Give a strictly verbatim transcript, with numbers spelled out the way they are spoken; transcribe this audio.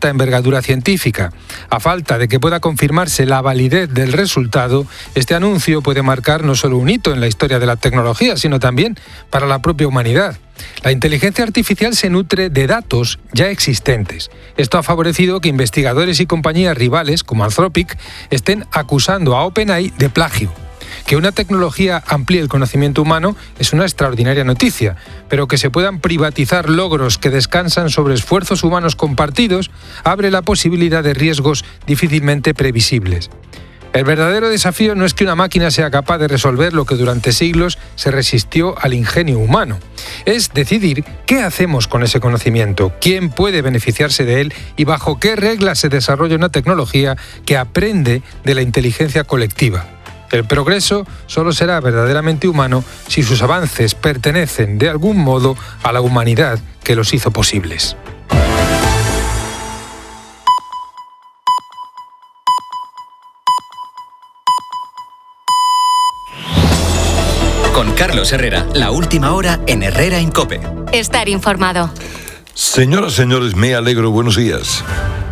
alta envergadura científica. A falta de que pueda confirmarse la validez del resultado, este anuncio puede marcar no solo un hito en la historia de la tecnología, sino también para la propia humanidad. La inteligencia artificial se nutre de datos ya existentes. Esto ha favorecido que investigadores y compañías rivales, como Anthropic, estén acusando a OpenAI de plagio. Que una tecnología amplíe el conocimiento humano es una extraordinaria noticia, pero que se puedan privatizar logros que descansan sobre esfuerzos humanos compartidos abre la posibilidad de riesgos difícilmente previsibles. El verdadero desafío no es que una máquina sea capaz de resolver lo que durante siglos se resistió al ingenio humano. Es decidir qué hacemos con ese conocimiento, quién puede beneficiarse de él y bajo qué reglas se desarrolla una tecnología que aprende de la inteligencia colectiva. El progreso solo será verdaderamente humano si sus avances pertenecen de algún modo a la humanidad que los hizo posibles. Con Carlos Herrera, la última hora en Herrera en COPE. Estar informado. Señoras, señores, me alegro. Buenos días.